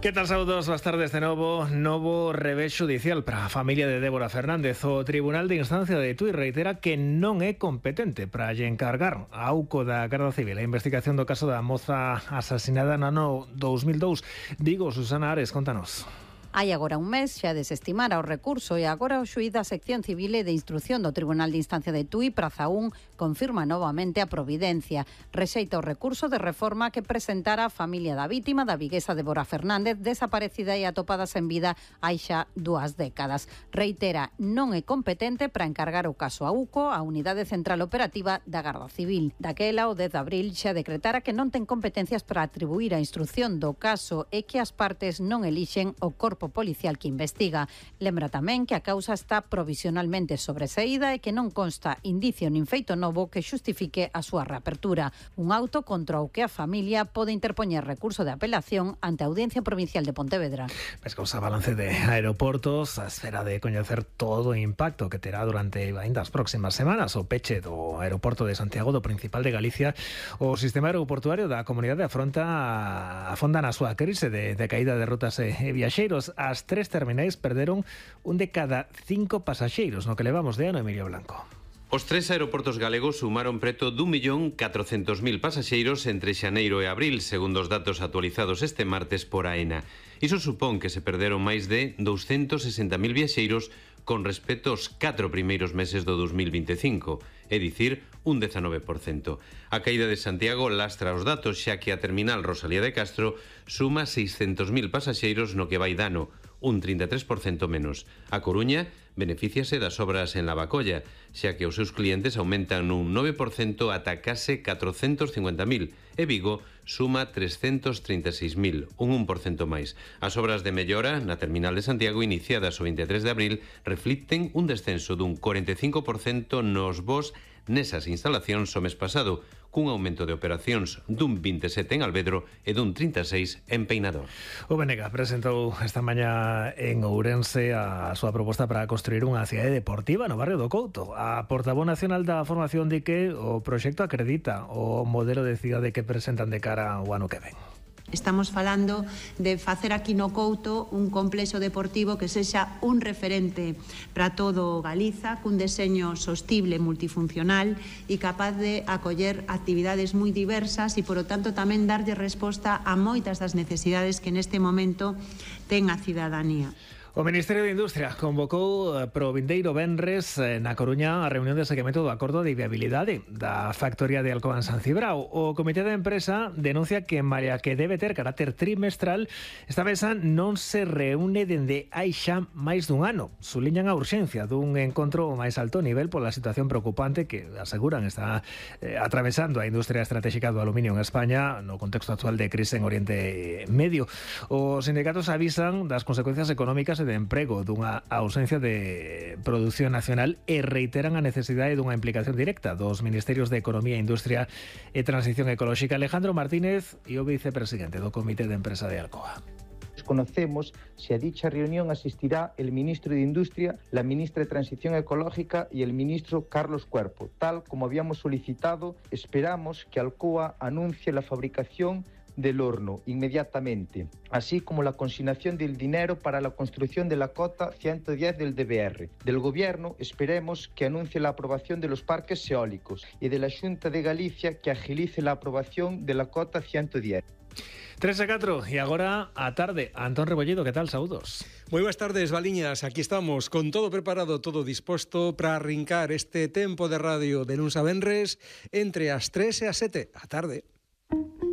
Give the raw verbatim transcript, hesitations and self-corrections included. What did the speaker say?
Que tal, saúdos? Boas tardes de novo. Novo revés xudicial para a familia de Débora Fernández. O Tribunal de Instancia de Tui reitera que non é competente para lle encargar a AUCO da Garda Civil a investigación do caso da moza asasinada no ano dous mil dous. Digo, Susana Ares, contanos. Hai agora un mes xa desestimara o recurso e agora o xuíz da sección civil e de instrucción do Tribunal de Instancia de Tui, Praza un, confirma novamente a providencia. Rexeita o recurso de reforma que presentara a familia da vítima da viguesa Débora Fernández, desaparecida e atopada sen vida hai xa dúas décadas. Reitera, non é competente para encargar o caso a AUCO, a Unidade Central Operativa da Garda Civil. Daquela, o dez de abril, xa decretara que non ten competencias para atribuir a instrucción do caso e que as partes non elixen o corpo policial que investiga. Lembra tamén que a causa está provisionalmente sobreseída e que non consta indicio nin feito novo que xustifique a súa reapertura. Un auto contra o que a familia pode interpoñer recurso de apelación ante a Audiencia Provincial de Pontevedra. Mas causa balance de aeroportos, a esfera de coñecer todo o impacto que terá durante ainda as próximas semanas o peche do aeroporto de Santiago, do principal de Galicia. O sistema aeroportuario da comunidade afronta afonda na súa crise de, de caída de rutas e, e viaxeiros. As tres terminais perderon un de cada cinco pasaxeiros no que levamos de ano, Emilio Blanco. Os tres aeroportos galegos sumaron preto dun millón catrocentos mil pasaxeiros entre xaneiro e abril, segundo os datos actualizados este martes por AENA. Iso supón que se perderon máis de douscentos sesenta mil viaxeiros con respecto aos catro primeiros meses do dos mil vinte e cinco, é dicir, un dezanove por cento. A caída de Santiago lastra os datos, xa que a terminal Rosalía de Castro suma seiscentos mil pasaxeiros no que vai dano, un trinta e tres por cento menos. A Coruña benefíciase das obras en Lavacolla, xa que os seus clientes aumentan un nove por cento ata case catrocentos cincuenta mil, e Vigo suma trescentos trinta e seis mil, un un por cento máis. As obras de mellora na terminal de Santiago iniciadas o vinte e tres de abril reflicten un descenso dun corenta e cinco por cento nos voos nesas instalacións o mes pasado, cun aumento de operacións dun vinte e sete en Alvedro e dun trinta e seis en Peinador. O B N G presentou esta mañá en Ourense a súa proposta para construir unha cidade deportiva no barrio do Couto. A portavoz nacional da formación di que o proxecto acredita o modelo de cidade que presentan de cara ao ano que ven. Estamos falando de facer aquí no Couto un complexo deportivo que sexa un referente para todo Galiza, cun deseño sostible, multifuncional e capaz de acoller actividades moi diversas e, por o tanto, tamén darlle resposta a moitas das necesidades que neste momento ten a cidadanía. O Ministerio de Industria convocou pro vindeiro venres na Coruña a reunión de seguimento do acordo de viabilidade da factoría de Alcoa en San Cibrao. O Comité de Empresa denuncia que malia que debe ter carácter trimestral, esta mesa non se reúne dende hai xa máis dun ano. Suliñan a urxencia dun encontro máis alto nivel pola situación preocupante que, aseguran, está eh, atravesando a industria estratégica do aluminio en España no contexto actual de crise en Oriente Medio. Os sindicatos avisan das consecuencias económicas de emprego dunha ausencia de produción nacional e reiteran a necesidade dunha implicación directa dos Ministerios de Economía, Industria e Transición Ecolóxica. Alejandro Martínez e o vicepresidente do Comité de Empresa de Alcoa. Conocemos si a dicha reunión asistirá el ministro de Industria, la ministra de Transición Ecológica y el ministro Carlos Cuerpo. Tal como habíamos solicitado, esperamos que Alcoa anuncie la fabricación del horno inmediatamente, así como la consignación del dinero para la construcción de la cota ciento diez del D B R. Del Gobierno esperemos que anuncie la aprobación de los parques eólicos y de la Xunta de Galicia que agilice la aprobación de la cota ciento diez. tres e catro e agora a tarde. Antón Rebolledo, que tal? Saúdos. Moi boas tardes, Valiñas. Aquí estamos con todo preparado, todo disposto para arrincar este tempo de radio de luns a venres entre as tres e as sete a tarde.